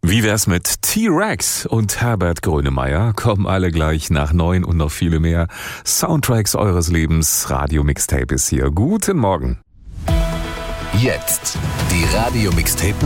Wie wär's mit T-Rex und Herbert Grönemeyer? Kommen alle gleich nach 9 und noch viele mehr. Soundtracks eures Lebens. Radio Mixtape ist hier. Guten Morgen. Jetzt die Radio Mixtape